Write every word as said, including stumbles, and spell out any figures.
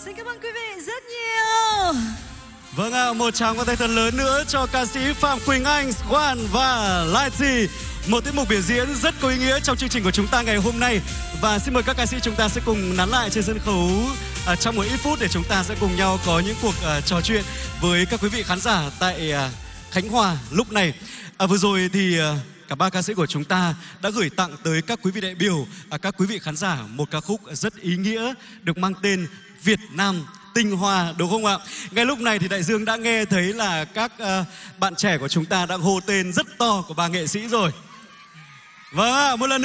Xin cảm ơn quý vị rất nhiều. Vâng ạ, một tràng pháo tay thật lớn nữa cho ca sĩ Phạm Quỳnh Anh, Squan và Lighty. Một tiết mục biểu diễn rất có ý nghĩa trong chương trình của chúng ta ngày hôm nay. Và xin mời các ca sĩ chúng ta sẽ cùng nán lại trên sân khấu à, trong một ít phút để chúng ta sẽ cùng nhau có những cuộc à, trò chuyện với các quý vị khán giả tại à, Khánh Hòa lúc này. À, vừa rồi thì à, cả ba ca sĩ của chúng ta đã gửi tặng tới các quý vị đại biểu, à, các quý vị khán giả một ca khúc rất ý nghĩa được mang tên Việt Nam Tinh Hoa, đúng không ạ? Ngay lúc này thì Đại Dương đã nghe thấy là các uh, bạn trẻ của chúng ta đã hô tên rất to của ba nghệ sĩ rồi. Vâng ạ, một lần nữa